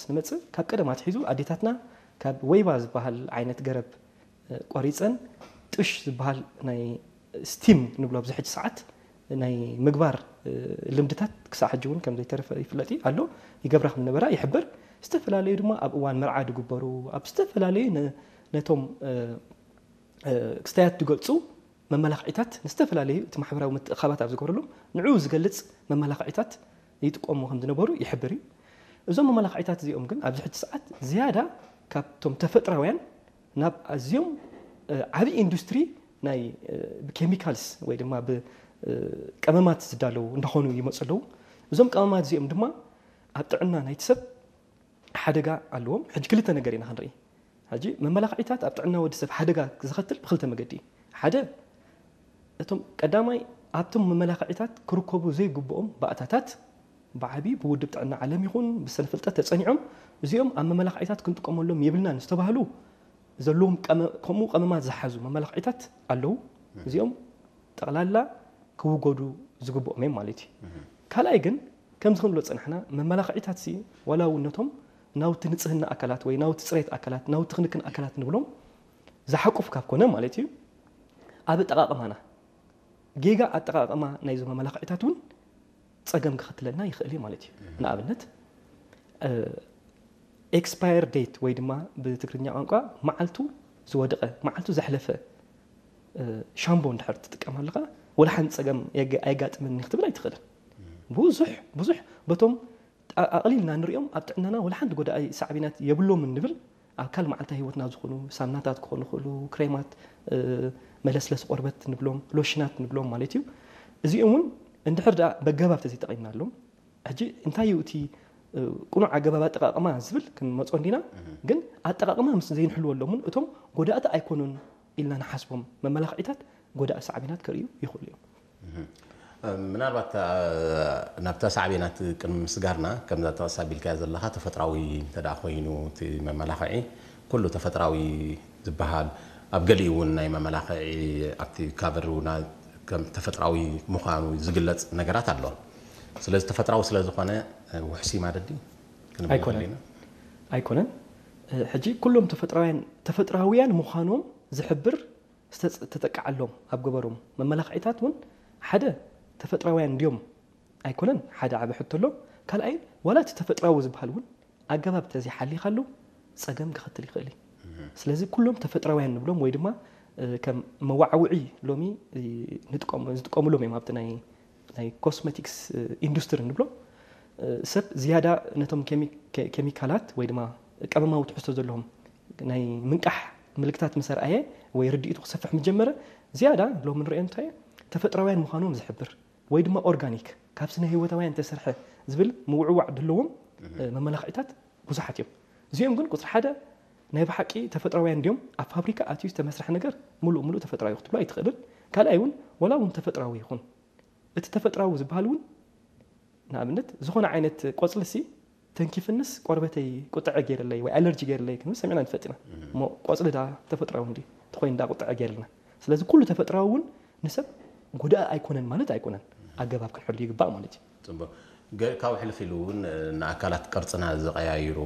نمص كاب قدمات حيزو اديتاتنا كاب ويبا زبحال عينت قرب قريصن طش زبحال ناي ستيم نبلو بزحج ساعات ناي مغبار لمدتات كساع حجون كم زي ترف يفلطي قالو يغبرخ من نبره يحبر استفلالي دما اب اوان مرعا دغبرو اب استفلالي نتوم كستات تغلصو مملخعيتات نستفلالي تمحبراو متخابات اب زغبرلو نعو زغلص مملخعيتات يتقومو كم زنبرو يحبري እዞም መመላኽዒታት እዚኦም ግን ኣብ ዝሕጂ ሰዓት ዝያዳ ካብቶም ተፈጥራውያን ናብ ኣዝዮም ዓቢ ኢንዱስትሪ ናይ ኬሚካልስ ወይ ድማ ብቀመማት ዝዳለው እንደኾኑ ይመጽለው እዞም ቀመማት እዚኦም ድማ ኣብ ጥዕና ናይቲ ሰብ ሓደጋ ኣለዎም ሕጂ ክልተ ነገር ኢና ክንርኢ ሕጂ መመላኽዒታት ኣብ ጥዕና ወዲ ሰብ ሓደጋ ዝኸትል ብክልተ መገዲ ሓደ እቶም ቀዳማይ ኣብቶም መመላኽዒታት ክርከቡ ዘይግብኦም ባእታታት بعبي بودب تعنا عالم يكون بسنة فلتة تصنيعهم زيهم أما ملاقيتات كنت كم لهم يبلنا نستبهلو زلهم كم قمامات زحزوا ملاقيتات قالوا زيهم تقللا كو جودو زجبوا أمام مالتي كلايجن كم زخم لو تصنحنا ملاقيتات سي ولا ونتهم ناو تنتصهن أكلات وي ناو تسريت أكلات ناو تخنكن أكلات نقولهم زحقوا في كافكونا مالتي أبى تقاقم هنا جيجا أتقاقم نايزو ملاقيتاتون صقم كختلنا يخلي مالتي نابنت اكسباير ديت ወይ ድማ በትግርኛ ቋንቋ ማዓልቱ ዝወደቀ ማዓልቱ ዘሕለፈ ሻምቦ እንድሕር ትጥቀማለኻ ወላ ሓን صقم ኣይጋጥምን ክትብል ኣይትኽእልን ብዙሕ በቶም ኣቕሊልና ንሪኦም ኣብ ጥዕናና ወላ ሓን ጎዳኢ ሳዕቢናት የብሎም እንብል ኣብ ካል ማዓልታ ህይወትና ዝኾኑ ሳምናታት ክኾኑ ይኽእሉ ክሬማት መለስለስ ቆርበት ንብሎም ሎሽናት ንብሎም ማለት እዩ እዚኦም እንድሕር በገባብ ተዚ ተቀይናሎም ሕጂ እንታይ ይውቲ ቁኑዕ ኣገባባት ጠቃቅማ ዝብል ክንመጽ እንዲና ግን ኣጠቃቅማ ምስ ዘይንሕልወሎምን እቶም ጎዳእቲ ኣይኮኑን ኢልና ንሓስቦም መመላኽዒታት ጎዳእ ሳዕቢናት ከርእዩ ይኽእሉ እዮም ምናልባት ናብታ ሳዕቢናት ቅድሚ ምስጋርና ከምዛ ተሳቢልካ ዘለኻ ተፈጥራዊ ተዳ ኮይኑ እቲ መመላኽዒ ኩሉ ተፈጥራዊ ዝበሃል ኣብ ገሊኡ እውን ናይ መመላኽዒ ኣብቲ ካቨሩና كم تفتراوي مخانو زغلص نغرات الله سلاز تفتراو سلاز خونه وحسي ماددي ايكونن حجي كلهم تفتراويان مخانوم زحبر تتقعلهم اب غبروم مملخعيتاتون حدا تفتراويان اليوم ايكونن حدا عب حطلو كالاي ولا تفتراو زبحالون اغباب تزي حلي خلو صقم كختل يخلي سلاز كلهم تفتراويان نبلوم وي دما كم موعوعي لومي نتقوم لهم يمابتناي ناي كوسمتكس اندستري نبلو سب زياده نتم كيميكالات ወይ ድማ ቀመማው ትሕሶ ዘለዎም ናይ ምንቃሕ ምልክታት መሰርአየ ወይ ርድኢቱ ክሰፍሕ መጀመረ زياده لو من رأي እንታይ ተፈጥራውያን ምዃኖም ዝሕብር ወይ ድማ ኦርጋኒክ ካብ ስነ ህይወታውያን ተሰርሐ ዝብል ምውዕዋዕ ድለዎም መመላኽዒታት ብዙሓት እዮም እዚኦም ግን ቁጥር ሓደ ናይ በሓቂ ተፈጥራውያን እንዲዮም ኣብ ፋብሪካ ኣትዩ ተመስርሕ ነገር ሙሉእ ተፈጥራዊ ክትብሎ ኣይትኽእልን ካልኣይ እውን ወላ እውን ተፈጥራዊ ይኹን እቲ ተፈጥራዊ ዝበሃል እውን ንኣብነት ዝኾነ ዓይነት ቆፅልሲ ተንኪፍንስ ቆርበተይ ቁጥዐ ገይረለይ ወይ ኣለርጂ ገይረለይ ክንብል ሰሚዕና ንፈጥና እሞ ቆፅሊ ዳ ተፈጥራዊ እንዲ ትኾይን ዳ ቁጥዐ ገይረልና ስለዚ ኩሉ ተፈጥራዊ እውን ንሰብ ጉዳእ ኣይኮነን ማለት ኣይኮነን ኣገባብ ክንሕሉ ይግባእ ማለት እዩ ጽቡቕ ካብ ሕልፍ ኢሉ እውን ንኣካላት ቅርጽና ዝቐያይሩ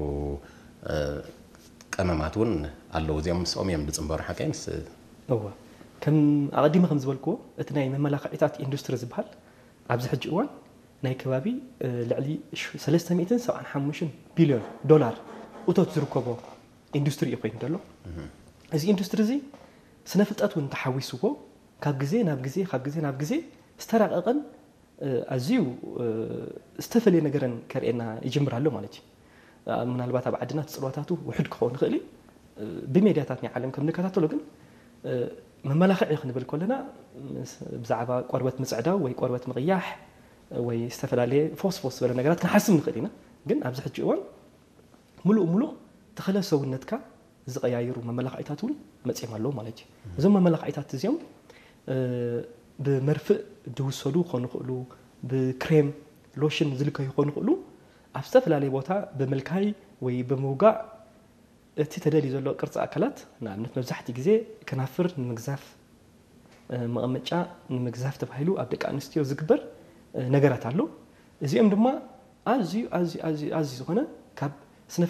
ቀመማቱን ኣለው እዚኦም ምስኦም እዮም ዝፅምበሩ ሓቀይምስ እዋ ከም ኣቐዲመ ከም ዝበልክዎ እቲ ናይ መመላኽዒታት ኢንዱስትሪ ዝበሃል ኣብዚ ሕጂ እዋን ናይ ከባቢ ልዕሊ 375 ቢልዮን ዶላር እቶት ዝርከቦ ኢንዱስትሪ እዩ ኮይኑ ዘሎ እዚ ኢንዱስትሪ እዚ ስነ ፍልጠት እውን ተሓዊስዎ ካብ ግዜ ናብ ግዜ ካብ ግዜ ናብ ግዜ ዝተራቐቐን ኣዝዩ ዝተፈለየ ነገርን ከርእየና ይጅምር ኣሎ ማለት እዩ ምናልባት ኣብ ዓድና ጽልዋታቱ ውሕድ ክኸውን ይኽእል ብሜድያታት ናይ ዓለም ከም ንከታተሎ ግን መመላኽዒ ክንብል ከለና ብዛዕባ ቆርበት ምጽዕዳው ወይ ቆርበት ምቕያሕ ወይ ዝተፈላለየ ፎስፎስ ዝበለ ነገራት ክንሓስብ ንኽእል ኢና ግን ኣብዚ ሕጂ እዋን ሙሉእ ተኽለ ሰውነትካ ዝቐያይሩ መመላኽዒታት እውን መፂኦም ኣለዉ ማለት እዩ እዞም መመላኽዒታት እዚኦም ብመርፍእ ድውሰዱ ክኾኑ ይኽእሉ ብክሬም ሎሽን ዝልከዩ ክኾኑ ይኽእሉ ኣብ ዝተፈላለየ ቦታ ብምልካይ ወይ ብምውጋዕ እቲ ተደልዩ ዘሎ ቅርፂ ኣካላት ንኣብነት መብዛሕትኡ ግዜ ከናፍር ንምግዛፍ መቐመጫ ንምግዛፍ ተባሂሉ ኣብ ደቂ ኣንስትዮ ዝግበር ነገራት ኣሎ እዚኦም ድማ ኣዝዩ ዝኾነ ካብ